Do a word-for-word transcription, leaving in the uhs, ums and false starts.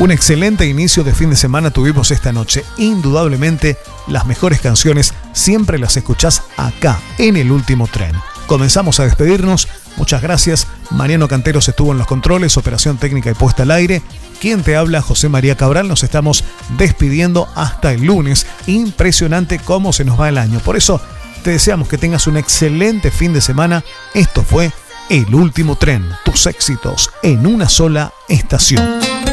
Un excelente inicio de fin de semana tuvimos esta noche. Indudablemente, las mejores canciones siempre las escuchás acá, en El Último Tren. Comenzamos a despedirnos. Muchas gracias. Mariano Canteros estuvo en los controles, operación técnica y puesta al aire. Quien te habla, José María Cabral. Nos estamos despidiendo hasta el lunes. Impresionante cómo se nos va el año. Por eso te deseamos que tengas un excelente fin de semana. Esto fue El Último Tren. Tus éxitos en una sola estación.